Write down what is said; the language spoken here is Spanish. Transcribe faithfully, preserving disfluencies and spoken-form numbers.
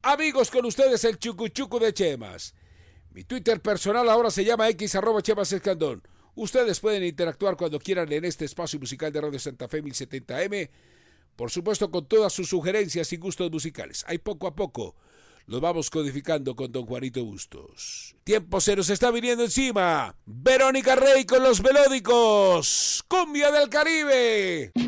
Amigos, con ustedes el Chucuchuco de Chemas. Mi Twitter personal ahora se llama X arroba Chemas Escandón. Ustedes pueden interactuar cuando quieran en este espacio musical de Radio Santa Fe mil setenta M. Por supuesto, con todas sus sugerencias y gustos musicales. Ahí poco a poco los vamos codificando con don Juanito Bustos. Tiempo se nos está viniendo encima. Verónica Rey con los melódicos. Cumbia del Caribe.